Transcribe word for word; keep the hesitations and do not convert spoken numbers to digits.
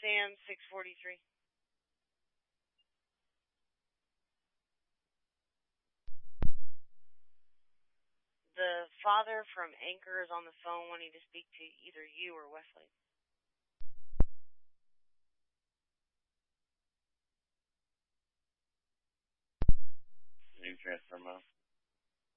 Sam six forty-three. The father from Anchor is on the phone wanting to speak to either you or Wesley. Can you transfer him out?